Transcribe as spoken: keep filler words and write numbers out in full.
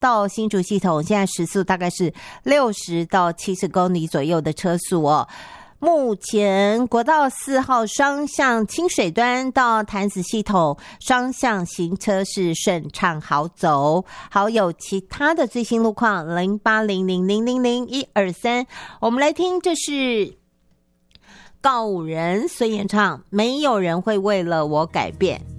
到新竹系统，现在时速大概是六十到七十公里左右的车速哦。目前国道四号双向清水端到潭子系统双向行车是顺畅好走。好，有其他的最新路况零八零零零零零一二三，我们来听，这是告五人孙演唱，没有人会为了我改变。